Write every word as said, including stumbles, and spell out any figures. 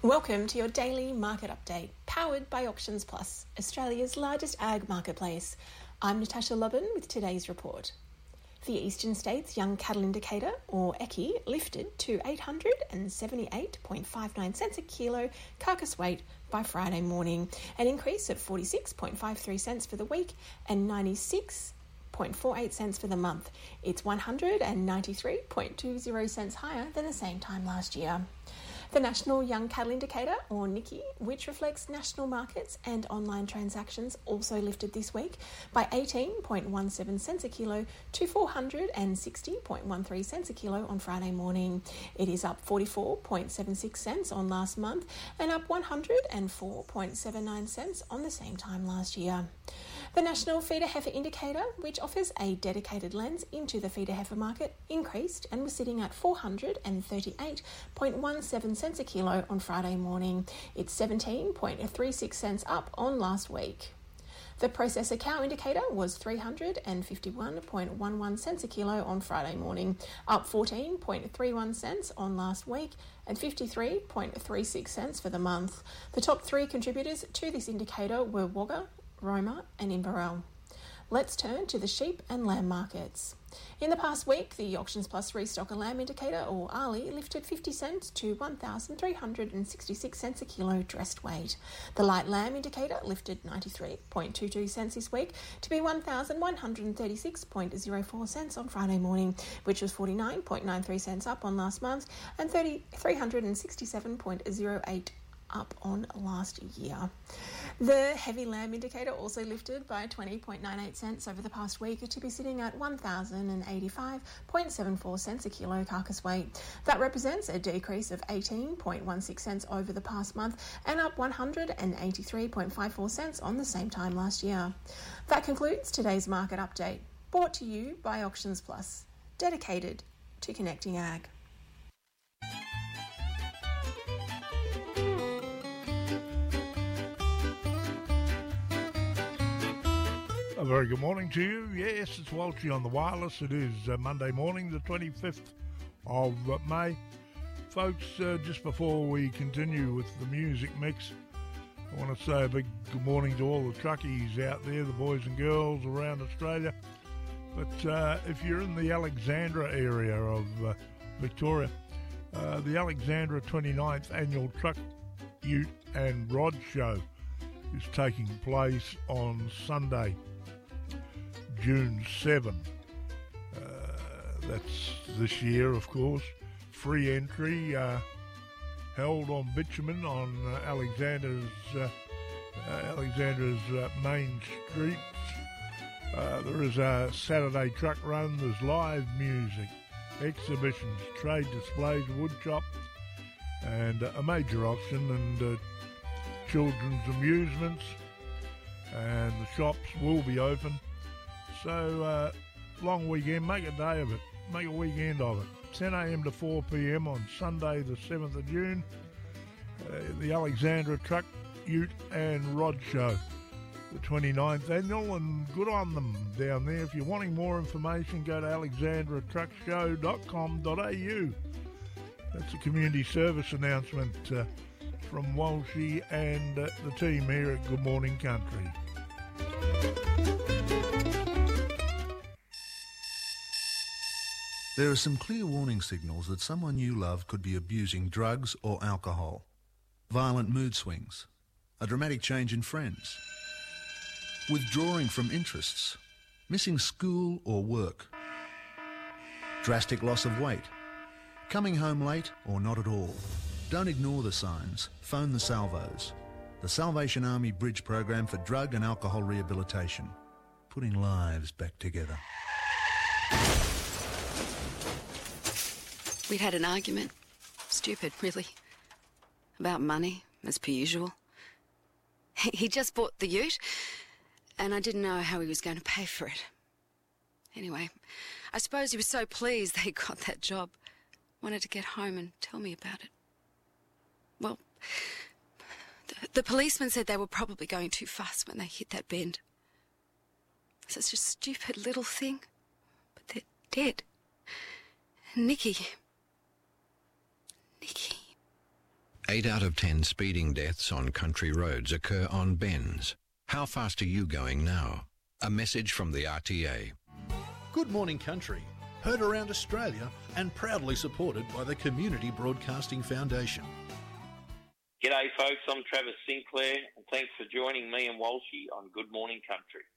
Welcome to your daily market update, powered by Auctions Plus, Australia's largest ag marketplace. I'm Natasha Lubin with today's report. The Eastern States Young Cattle Indicator, or E C I, lifted to eight hundred seventy-eight point five nine cents a kilo carcass weight by Friday morning, an increase of forty-six point five three cents for the week and ninety-six point four eight cents for the month. It's one hundred ninety-three point two zero cents higher than the same time last year. The National Young Cattle Indicator, or N I C I, which reflects national markets and online transactions, also lifted this week by eighteen point one seven cents a kilo to four hundred sixty point one three cents a kilo on Friday morning. It is up forty-four point seven six cents on last month and up one hundred four point seven nine cents on the same time last year. The National Feeder Heifer Indicator, which offers a dedicated lens into the feeder heifer market, increased and was sitting at four hundred thirty-eight point one seven cents a kilo on Friday morning. It's seventeen point three six cents up on last week. The Processor Cow Indicator was three hundred fifty-one point one one cents a kilo on Friday morning, up fourteen point three one cents on last week and fifty-three point three six cents for the month. The top three contributors to this indicator were Wagga, Roma and Inverell. Let's turn to the sheep and lamb markets. In the past week, the Auctions Plus Restocker Lamb Indicator, or A L I, lifted fifty cents to one thousand three hundred sixty-six cents a kilo dressed weight. The Light Lamb Indicator lifted ninety-three point two two cents this week to be one thousand one hundred thirty-six point zero four cents on Friday morning, which was forty-nine point nine three cents up on last month and three hundred sixty-seven point zero eight up on last year. The Heavy Lamb Indicator also lifted by twenty point nine eight cents over the past week to be sitting at one thousand eighty-five point seven four cents a kilo carcass weight. That represents a decrease of eighteen point one six cents over the past month and up one hundred eighty-three point five four cents on the same time last year. That concludes today's market update, brought to you by Auctions Plus, dedicated to connecting ag. A very good morning to you. Yes, it's Walshy on the wireless. It is uh, Monday morning, the twenty-fifth of uh, May. Folks, uh, just before we continue with the music mix, I want to say a big good morning to all the truckies out there, the boys and girls around Australia. But uh, if you're in the Alexandra area of uh, Victoria, uh, the Alexandra twenty-ninth Annual Truck, Ute and Rod Show is taking place on Sunday, June seventh. Uh, that's this year, of course. Free entry, uh, held on bitumen on uh, Alexandra's uh, uh, Alexandra's uh, main streets. Uh, there is a Saturday truck run. There's live music, exhibitions, trade displays, wood chop, and uh, a major auction and uh, children's amusements. And the shops will be open. So, uh, long weekend, make a day of it, make a weekend of it. ten a.m. to four p.m. on Sunday the seventh of June, uh, the Alexandra Truck, Ute and Rod Show, the twenty-ninth annual, and good on them down there. If you're wanting more information, go to alexandra truck show dot com dot a u. That's a community service announcement uh, from Walshy and uh, the team here at Good Morning Country. There are some clear warning signals that someone you love could be abusing drugs or alcohol. Violent mood swings, a dramatic change in friends, withdrawing from interests, missing school or work, drastic loss of weight, coming home late or not at all. Don't ignore the signs. Phone the Salvos, the Salvation Army Bridge Program for Drug and Alcohol Rehabilitation, putting lives back together. We'd had an argument. Stupid, really. About money, as per usual. He just bought the ute, and I didn't know how he was going to pay for it. Anyway, I suppose he was so pleased that he got that job. Wanted to get home and tell me about it. Well, the, the policeman said they were probably going too fast when they hit that bend. Such a stupid little thing, but they're dead. Nikki... Nikki. Eight out of ten speeding deaths on country roads occur on bends. How fast are you going now? A message from the R T A. Good Morning Country, heard around Australia and proudly supported by the Community Broadcasting Foundation. G'day folks, I'm Travis Sinclair and thanks for joining me and Walshy on Good Morning Country.